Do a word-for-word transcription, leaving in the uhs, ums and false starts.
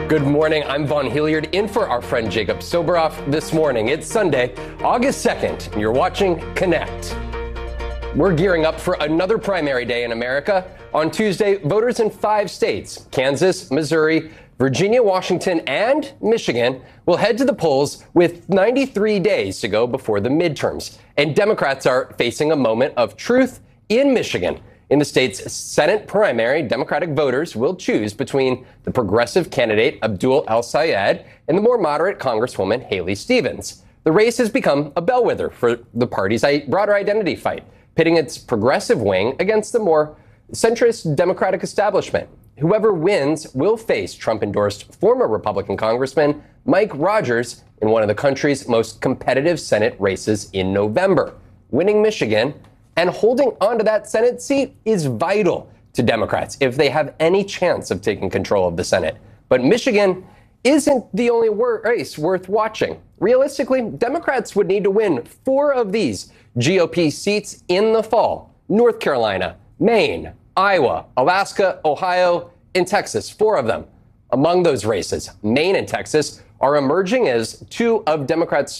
Good morning. I'm Vaughn Hilliard in for our friend Jacob Soboroff this morning. It's Sunday, August second, and you're watching Connect. We're gearing up for another primary day in America. On Tuesday, voters in five states, Kansas, Missouri, Virginia, Washington, and Michigan, will head to the polls with ninety-three days to go before the midterms. And Democrats are facing a moment of truth in Michigan. In the state's Senate primary, Democratic voters will choose between the progressive candidate Abdul El-Sayed and the more moderate Congresswoman Haley Stevens. The race has become a bellwether for the party's broader identity fight, pitting its progressive wing against the more centrist Democratic establishment. Whoever wins will face Trump-endorsed former Republican Congressman Mike Rogers in one of the country's most competitive Senate races in November. Winning Michigan and holding onto that Senate seat is vital to Democrats if they have any chance of taking control of the Senate. But Michigan isn't the only race worth watching. Realistically, Democrats would need to win four of these G O P seats in the fall: North Carolina, Maine, Iowa, Alaska, Ohio, and Texas, four of them. Among those races, Maine and Texas are emerging as two of Democrats'